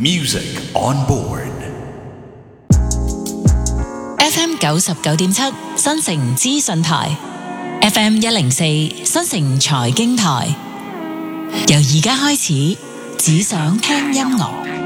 Music on board. FM 99.7新城資訊台 ，FM 104新城財經台。由而家開始，只想聽音樂。